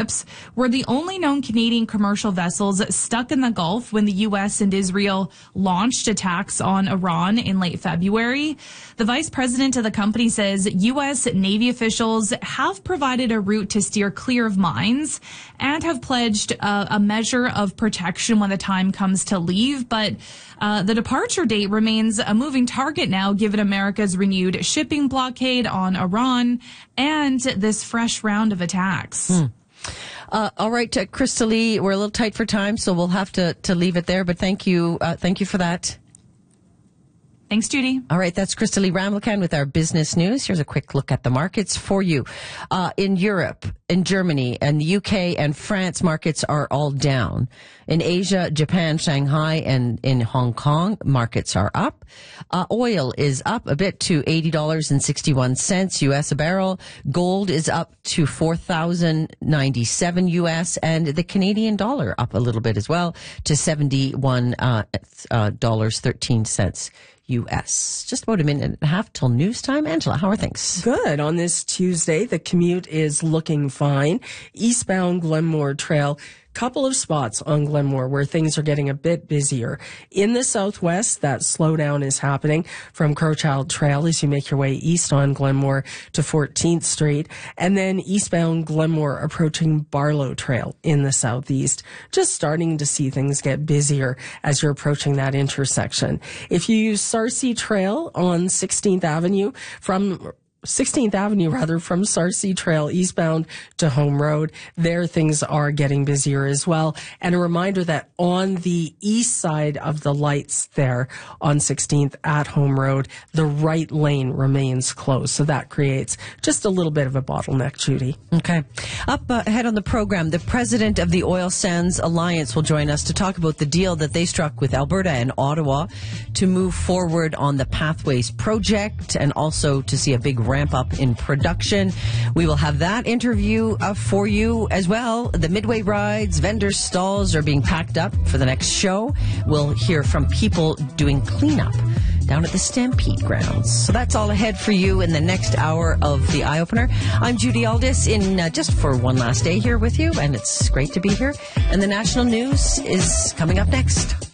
ships were the only known Canadian commercial vessels stuck in the Gulf when the U.S. and Israel launched attacks on Iran in late February. The vice president of the company says U.S. Navy officials have provided a route to steer clear of mines and have pledged a measure of protection when the time comes to leave. But the departure date remains a moving target now, given America's renewed shipping blockade on Iran and this fresh round of attacks. All right, Krista Lee, we're a little tight for time, so we'll have to leave it there. But thank you for that. Thanks, Judy. All right, that's Krista Lee Ramlakan with our business news. Here's a quick look at the markets for you. In Europe, in Germany, and the UK and France, markets are all down. In Asia, Japan, Shanghai, and in Hong Kong, markets are up. Oil is up a bit to $80.61 US a barrel. Gold is up to $4,097 US, and the Canadian dollar up a little bit as well to $71.13 US. Just about a minute and a half till news time. Angela, how are things? Good. On this Tuesday, the commute is looking fine. Eastbound Glenmore Trail, couple of spots on Glenmore where things are getting a bit busier. In the southwest, that slowdown is happening from Crowchild Trail as you make your way east on Glenmore to 14th Street, and then eastbound Glenmore approaching Barlow Trail in the southeast. Just starting to see things get busier as you're approaching that intersection. If you use Sarcee Trail on 16th Avenue from Sarcee Trail eastbound to Home Road, there things are getting busier as well. And a reminder that on the east side of the lights there on 16th at Home Road, the right lane remains closed. So that creates just a little bit of a bottleneck, Judy. Okay. Up ahead on the program, the president of the Oil Sands Alliance will join us to talk about the deal that they struck with Alberta and Ottawa to move forward on the Pathways project and also to see a big ramp up in production. We will have that interview for you as well. The Midway rides, vendor stalls are being packed up for the next show. We'll hear from people doing cleanup down at the Stampede grounds. So that's all ahead for you in the next hour of the Eye Opener. I'm Judy Aldis in just for one last day here with you, and it's great to be here. And the national news is coming up next.